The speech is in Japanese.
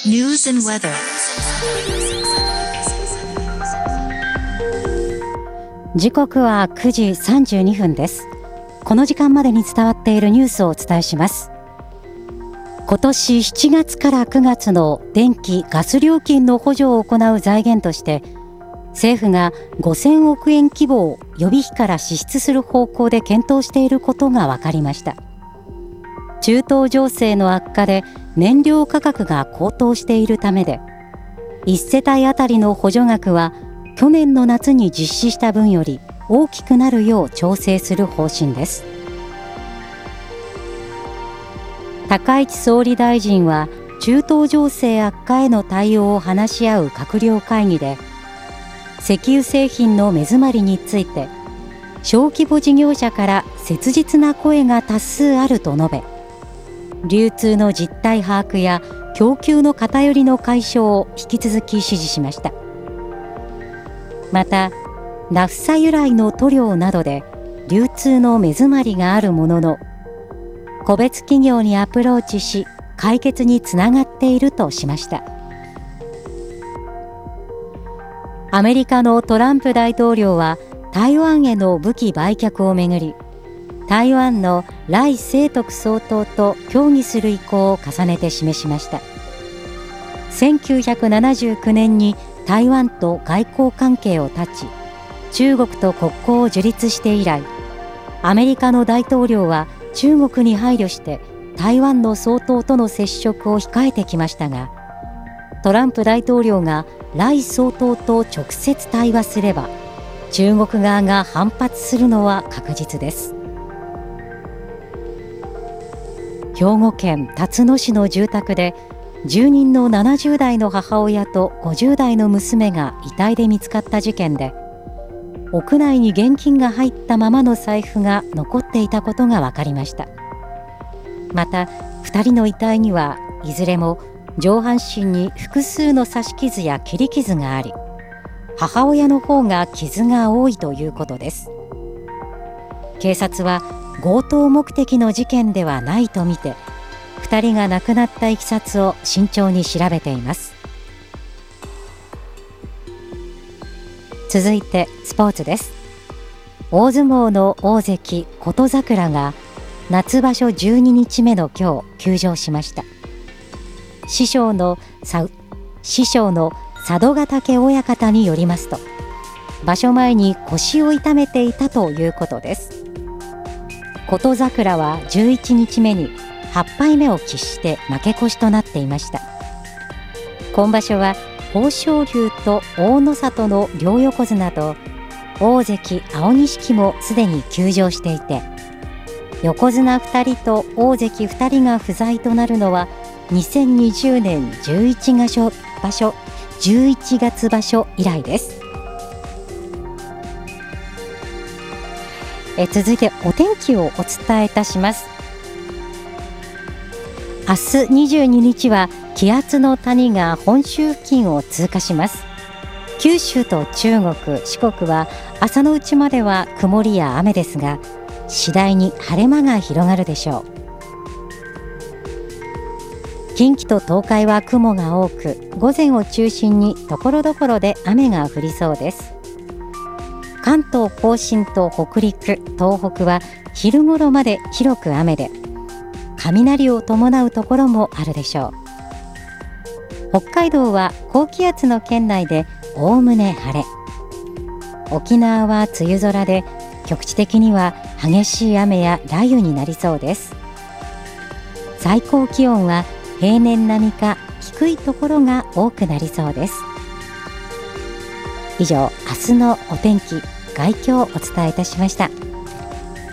News and weather. 時刻は9時32分です。この時間までに伝わっているニュースをお伝えします。今年7月から9月の電気・ガス料金の補助を行う財源として政府が5000億円規模を予備費から支出する方向で検討していることが分かりました。中東情勢の悪化で燃料価格が高騰しているためで、1世帯あたりの補助額は去年の夏に実施した分より大きくなるよう調整する方針です。高市総理大臣は中東情勢悪化への対応を話し合う閣僚会議で、石油製品の目詰まりについて小規模事業者から切実な声が多数あると述べ、流通の実態把握や供給の偏りの解消を引き続き指示しました。またナフサ由来の塗料などで流通の目詰まりがあるものの、個別企業にアプローチし解決につながっているとしました。アメリカのトランプ大統領は台湾への武器売却をめぐり、台湾の頼清徳総統と協議する意向を重ねて示しました。1979年に台湾と外交関係を断ち、中国と国交を樹立して以来、アメリカの大統領は中国に配慮して台湾の総統との接触を控えてきましたが、トランプ大統領が頼総統と直接対話すれば中国側が反発するのは確実です。兵庫県辰野市の住宅で住人の70代の母親と50代の娘が遺体で見つかった事件で、屋内に現金が入ったままの財布が残っていたことが分かりました。また2人の遺体にはいずれも上半身に複数の刺し傷や切り傷があり、母親の方が傷が多いということです。警察は強盗目的の事件ではないとみて、2人が亡くなったいきさつを慎重に調べています。続いてスポーツです。大相撲の大関琴櫻が夏場所12日目の今日休場しました。師匠の佐渡ヶ嶽親方によりますと、場所前に腰を痛めていたということです。琴櫻は11日目に8敗目を喫して負け越しとなっていました。今場所は豊昇龍と大の里の両横綱と大関青錦もすでに休場していて、横綱2人と大関2人が不在となるのは2020年11月場所以来です。続いてお天気をお伝えいたします。明日22日は気圧の谷が本州付近を通過します。九州と中国、四国は朝のうちまでは曇りや雨ですが、次第に晴れ間が広がるでしょう。近畿と東海は雲が多く、午前を中心に所々で雨が降りそうです。関東甲信と北陸、東北は昼頃まで広く雨で、雷を伴うところもあるでしょう。北海道は高気圧の圏内でおおむね晴れ、沖縄は梅雨空で局地的には激しい雨や雷雨になりそうです。最高気温は平年並みか低いところが多くなりそうです。以上、明日のお天気概況をお伝えいたしました。